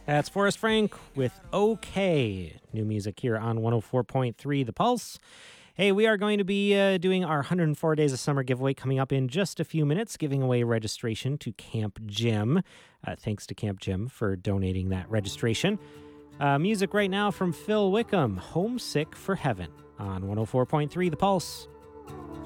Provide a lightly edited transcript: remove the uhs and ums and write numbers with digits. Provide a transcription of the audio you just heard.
That's Forrest Frank with OK. New music here on 104.3 The Pulse. Hey, we are going to be doing our 104 Days of Summer giveaway coming up in just a few minutes, giving away registration to Camp Jim. Thanks to Camp Jim for donating that registration. Music right now from Phil Wickham, Homesick for Heaven on 104.3 The Pulse.